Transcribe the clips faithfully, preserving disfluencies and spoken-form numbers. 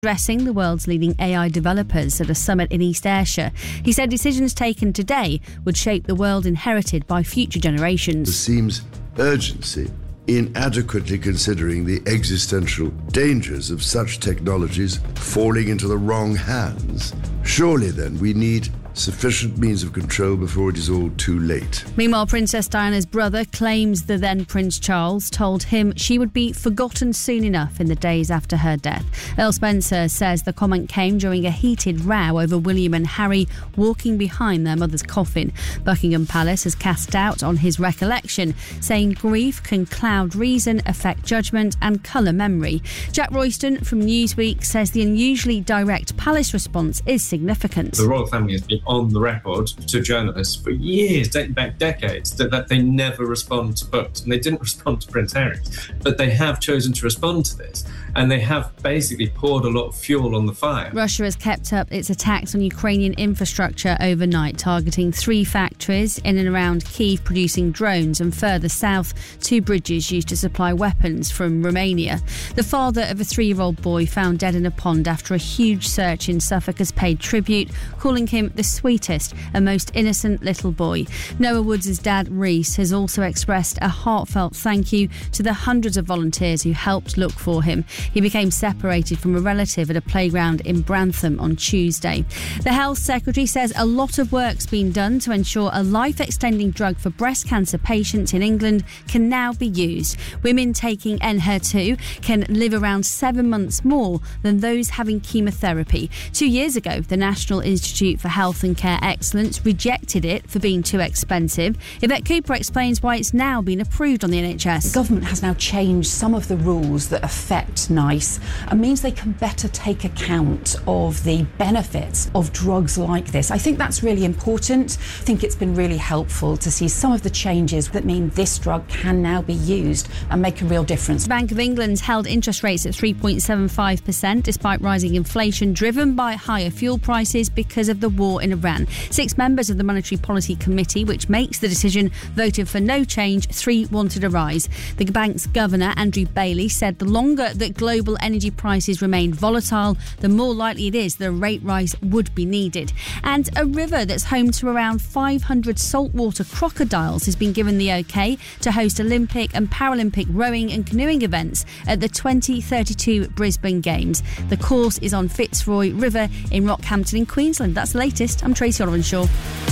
addressing the world's leading A I developers at a summit in East Ayrshire. He said decisions taken today would shape the world inherited by future generations. There seems urgency in adequately considering the existential dangers of such technologies falling into the wrong hands. Surely then we need sufficient means of control before it is all too late. Meanwhile, Princess Diana's brother claims the then Prince Charles told him she would be forgotten soon enough in the days after her death. Earl Spencer says the comment came during a heated row over William and Harry walking behind their mother's coffin. Buckingham Palace has cast doubt on his recollection, saying grief can cloud reason, affect judgment and colour memory. Jack Royston from Newsweek says the unusually direct palace response is significant. The royal family has been on the record to journalists for years, dating back decades, that, that they never respond to books, and they didn't respond to Prince Harry, but they have chosen to respond to this, and they have basically poured a lot of fuel on the fire. Russia has kept up its attacks on Ukrainian infrastructure overnight, targeting three factories in and around Kyiv producing drones, and further south, two bridges used to supply weapons from Romania. The father of a three-year-old boy found dead in a pond after a huge search in Suffolk has paid tribute, calling him the sweetest and most innocent little boy. Noah Woods' dad, Reese, has also expressed a heartfelt thank you to the hundreds of volunteers who helped look for him. He became separated from a relative at a playground in Brantham on Tuesday. The Health Secretary says a lot of work's been done to ensure a life-extending drug for breast cancer patients in England can now be used. Women taking Enhertu can live around seven months more than those having chemotherapy. Two years ago, the National Institute for Health and Care Excellence rejected it for being too expensive. Yvette Cooper explains why it's now been approved on the N H S. The government has now changed some of the rules that affect NICE and means they can better take account of the benefits of drugs like this. I think that's really important. I think it's been really helpful to see some of the changes that mean this drug can now be used and make a real difference. The Bank of England's held interest rates at three point seven five percent despite rising inflation driven by higher fuel prices because of the war in Iran. Six members of the Monetary Policy Committee, which makes the decision, voted for no change. Three wanted a rise. The bank's governor, Andrew Bailey, said the longer that global energy prices remain volatile, the more likely it is that a rate rise would be needed. And a river that's home to around five hundred saltwater crocodiles has been given the OK to host Olympic and Paralympic rowing and canoeing events at the twenty thirty-two Brisbane Games. The course is on Fitzroy River in Rockhampton in Queensland. That's the latest. I'm Tracy Oliver-Shaw.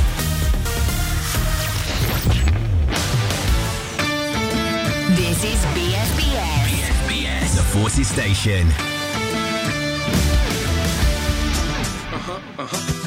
This is B S B S. B S B S, the Forces Station. Uh-huh, uh-huh.